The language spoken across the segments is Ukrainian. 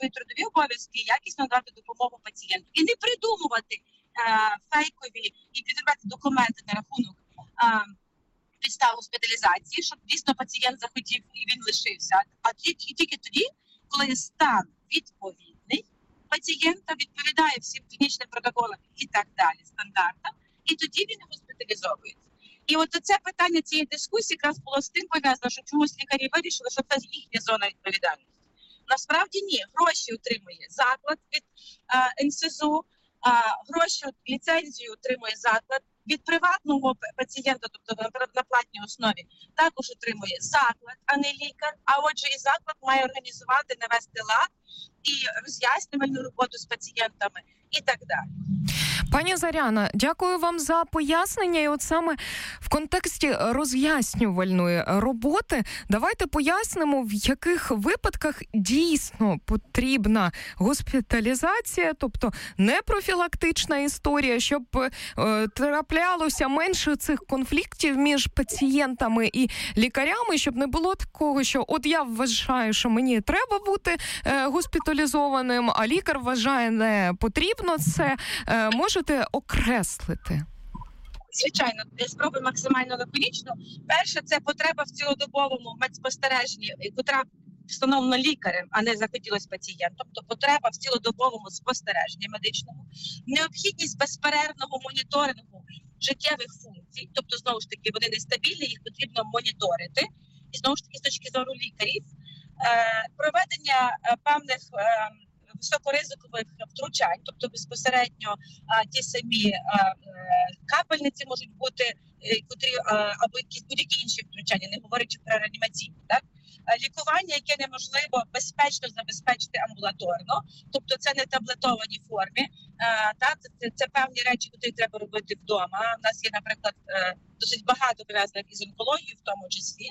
свої трудові обов'язки, якісно надати допомогу пацієнту. І не придумувати фейкові і підробляти документи на рахунок підстав госпіталізації, щоб дійсно пацієнт захотів і він лишився. А тільки тоді, коли стан відповідний пацієнта, відповідає всім клінічним протоколам і так далі, стандартам, і тоді він госпіталізовується. І от це питання цієї дискусії якраз було з тим пов'язано, що чомусь лікарі вирішили, що це їхня зона відповідальності. Насправді ні, гроші отримує заклад від НСЗУ, гроші, ліцензію отримує заклад. Від приватного пацієнта, тобто на платній основі, також отримує заклад, а не лікар. А отже, і заклад має організувати, навести лад і роз'яснювальну роботу з пацієнтами і так далі. Пані Заряна, дякую вам за пояснення. І от саме в контексті роз'яснювальної роботи давайте пояснимо, в яких випадках дійсно потрібна госпіталізація, тобто не профілактична історія, щоб траплялося менше цих конфліктів між пацієнтами і лікарями, щоб не було такого, що от я вважаю, що мені треба бути госпіталізованим, а лікар вважає, не потрібно це. Можете окреслити? Звичайно, я спробую максимально лаконічно. Перше, це потреба в цілодобовому медспостереженні, котра встановлена лікарем, а не захотілося пацієнтом. Тобто потреба в цілодобовому спостереженні медичному. Необхідність безперервного моніторингу життєвих функцій, тобто, знову ж таки, вони нестабільні, їх потрібно моніторити. І, знову ж таки, з точки зору лікарів, проведення певних високоризикових втручань, тобто безпосередньо ті самі капельниці можуть бути, котрі або якісь будь-які інші втручання, не говорячи про реанімаційні, так? Лікування, яке неможливо безпечно забезпечити амбулаторно, тобто це не таблетовані формі, це певні речі, які треба робити вдома. У нас є, наприклад, досить багато пов'язаних із онкологією в тому числі,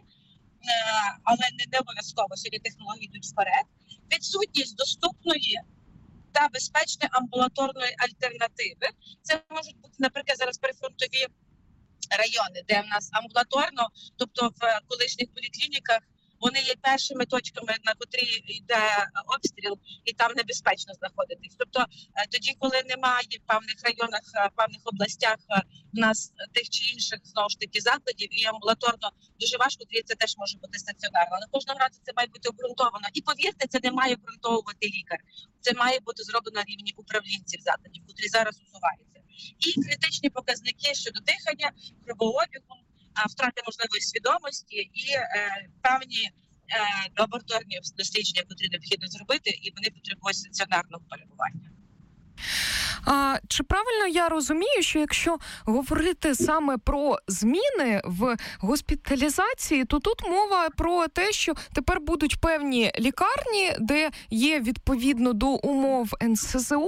але не обов'язково, сьогодні технології йдуть вперед. Відсутність доступної та безпечної амбулаторної альтернативи. Це можуть бути, наприклад, зараз прифронтові райони, де в нас амбулаторно, тобто в колишніх поліклініках, вони є першими точками, на котрі йде обстріл, і там небезпечно знаходитись. Тобто тоді, коли немає в певних районах, в певних областях в нас тих чи інших, знову ж таки, закладів, і амбулаторно дуже важко, тоді це теж може бути стаціонарно. Але кожного разу це має бути обґрунтовано. І повірте, це не має обґрунтовувати лікар. Це має бути зроблено на рівні управлінців закладів, котрі зараз усуваються. І критичні показники щодо дихання, кровообігу, втрати можливої свідомості і певні лабораторні дослідження, які необхідно зробити, і вони потребують стаціонарного перебування. Чи правильно я розумію, що якщо говорити саме про зміни в госпіталізації, то тут мова про те, що тепер будуть певні лікарні, де є відповідно до умов НСЗУ,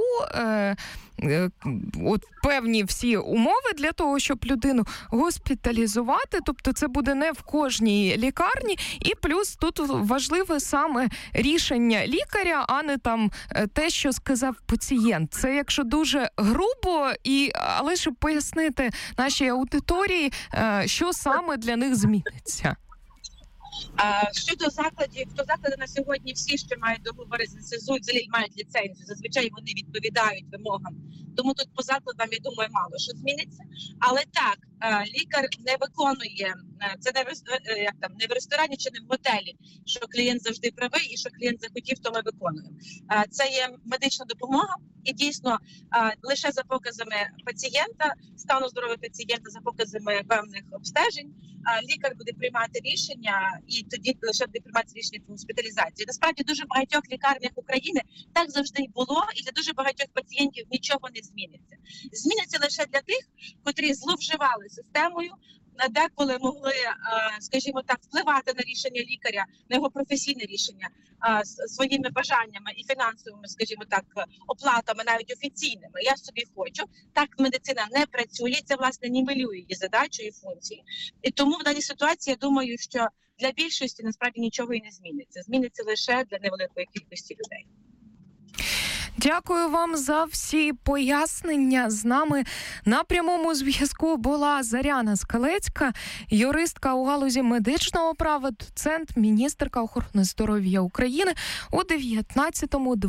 от певні всі умови для того, щоб людину госпіталізувати, тобто це буде не в кожній лікарні, і плюс тут важливе саме рішення лікаря, а не там те, що сказав пацієнт. Це якщо дуже грубо, але щоб пояснити нашій аудиторії, що саме для них зміниться. Щодо закладів, то заклади на сьогодні всі, що мають договори з НСЗУ, взагалі мають ліцензію. Зазвичай вони відповідають вимогам. Тому тут по закладам, я думаю, мало що зміниться. Але так, лікар не виконує, це не в ресторані чи не в готелі, що клієнт завжди правий і що клієнт захотів, то ми виконуємо. Це є медична допомога і дійсно лише за показами пацієнта, стану здоров'я пацієнта, за показами певних обстежень, лікар буде приймати рішення і тоді лише буде приймати рішення про госпіталізацію. Насправді дуже багатьох лікарнях України так завжди й було, і для дуже багатьох пацієнтів нічого не зміниться. Зміниться лише для тих, котрі зловживали системою, деколи могли, скажімо так, впливати на рішення лікаря, на його професійне рішення своїми бажаннями і фінансовими, скажімо так, оплатами, навіть офіційними. Я собі хочу. Так медицина не працює, це, власне, нівелює її задачу і функції. І тому в даній ситуації, я думаю, що для більшості, насправді, нічого і не зміниться. Зміниться лише для невеликої кількості людей. Дякую вам за всі пояснення. З нами на прямому зв'язку була Заряна Скалецька, юристка у галузі медичного права, доцент, міністерка охорони здоров'я України у 19-му